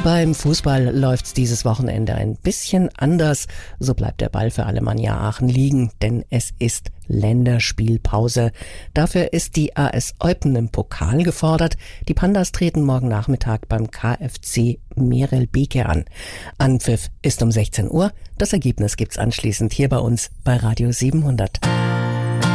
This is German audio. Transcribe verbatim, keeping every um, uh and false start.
Beim Fußball läuft's dieses Wochenende ein bisschen anders. So bleibt der Ball für Alemannia Aachen liegen, denn es ist Länderspielpause. Dafür ist die A S Eupen im Pokal gefordert. Die Pandas treten morgen Nachmittag beim K F C Merelbeke an. Anpfiff ist um sechzehn Uhr. Das Ergebnis gibt's anschließend hier bei uns bei Radio siebenhundert.